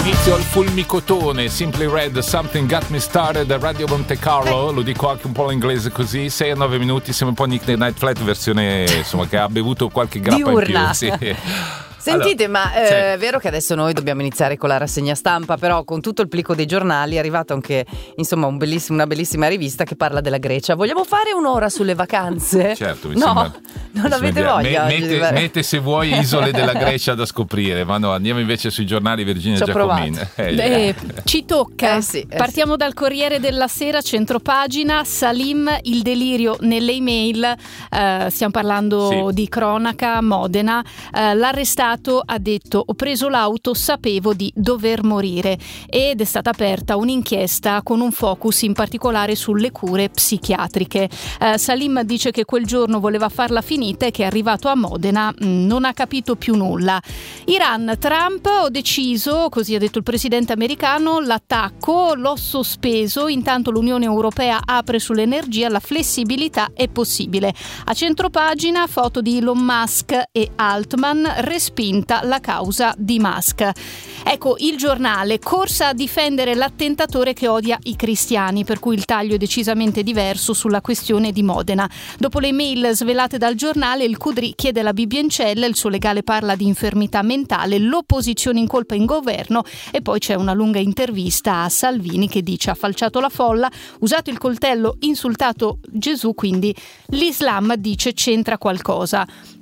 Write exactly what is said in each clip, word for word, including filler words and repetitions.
Inizio al fulmicotone, Simply Red, Something Got Me Started, Radio Monte Carlo, lo dico anche un po' in inglese così, sei a nove minuti, siamo un po' Nick the Night Flight, versione insomma che ha bevuto qualche grappa diurna. in più. Sì. Sentite, allora, ma eh, sì. È vero che adesso noi dobbiamo iniziare con la rassegna stampa, però con tutto il plico dei giornali è arrivato anche insomma un bellissimo, una bellissima rivista che parla della Grecia. Vogliamo fare un'ora sulle vacanze? Certo, mi no, sembra, non mi avete sembra. voglia. Me, oggi mette, di fare... mette se vuoi isole della Grecia da scoprire, ma no, andiamo invece sui giornali. Virginia Giacomini. Eh, eh, ci tocca. Eh sì, eh Partiamo sì. dal Corriere della Sera, centropagina. Salim, il delirio nelle email. Eh, stiamo parlando sì. di cronaca, Modena. Eh, l'arrestato ha detto: ho preso l'auto, sapevo di dover morire, ed è stata aperta un'inchiesta con un focus in particolare sulle cure psichiatriche. Eh, Salim dice che quel giorno voleva farla finita e che è arrivato a Modena mh, non ha capito più nulla. Iran, Trump, ho deciso, così ha detto il presidente americano, l'attacco l'ho sospeso, intanto l'Unione Europea apre sull'energia, la flessibilità è possibile. A centropagina foto di Elon Musk e Altman, respinta la causa di Musk. Ecco, il giornale, corsa a difendere l'attentatore che odia i cristiani, per cui il taglio è decisamente diverso sulla questione di Modena. Dopo le mail svelate dal giornale, il Cudri chiede la Bibbia in cella, il suo legale parla di infermità mentale, l'opposizione in colpa in governo, e poi c'è una lunga intervista a Salvini che dice: ha falciato la folla, usato il coltello, insultato Gesù, quindi l'Islam, dice, c'entra qualcosa.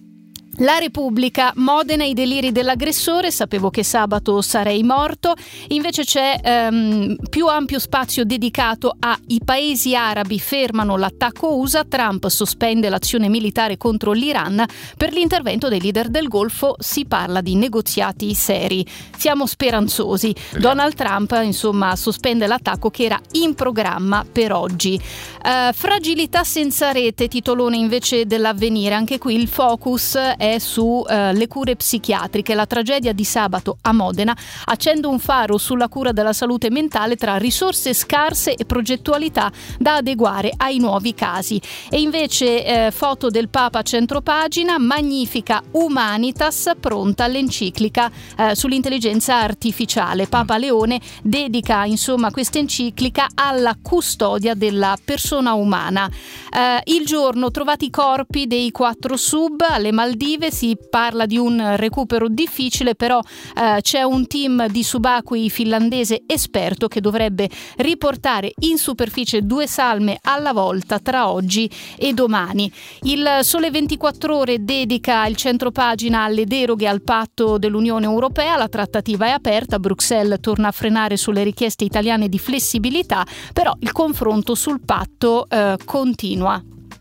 La Repubblica, Modena, i deliri dell'aggressore, sapevo che sabato sarei morto. Invece c'è ehm, più ampio spazio dedicato a i paesi arabi fermano l'attacco U S A, Trump sospende l'azione militare contro l'Iran, per l'intervento dei leader del Golfo si parla di negoziati seri. Siamo speranzosi. Donald Trump insomma sospende l'attacco che era in programma per oggi. Uh, fragilità senza rete, titolone invece dell'Avvenire, anche qui il focus è su uh, le cure psichiatriche. La tragedia di sabato a Modena accende un faro sulla cura della salute mentale tra risorse scarse e progettualità da adeguare ai nuovi casi. E invece eh, foto del Papa a centropagina, Magnifica Humanitas, pronta l'enciclica eh, sull'intelligenza artificiale. Papa Leone dedica insomma questa enciclica alla custodia della persona umana. Eh, il Giorno, trovati i corpi dei quattro sub alle Maldive, si parla di un recupero difficile, però eh, c'è un team di subacquei finlandese esperto che dovrebbe riportare in superficie due salme alla volta tra oggi e domani. Il Sole ventiquattro Ore dedica il centropagina alle deroghe al patto dell'Unione Europea, la trattativa è aperta, Bruxelles torna a frenare sulle richieste italiane di flessibilità, però il confronto sul patto eh, continua.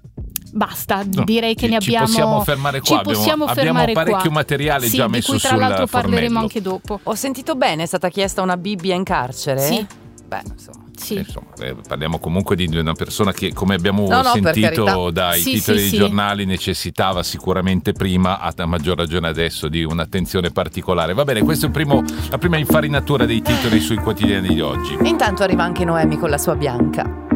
Basta, no, direi che ci, ne abbiamo. Ci possiamo fermare qua. Ci possiamo abbiamo, fermare abbiamo parecchio qua. materiale sì, già di messo cui tra sul l'altro parleremo fornello. anche dopo. Ho sentito bene, è stata chiesta una Bibbia in carcere? Sì. Beh, insomma. Sì. Eh, insomma, eh, parliamo comunque di una persona che, come abbiamo no, no, sentito dai sì, titoli sì, dei sì. giornali, necessitava sicuramente prima, a maggior ragione adesso, di un'attenzione particolare. Va bene, questa è il primo, la prima infarinatura dei titoli sui quotidiani di oggi. Intanto arriva anche Noemi con la sua bianca.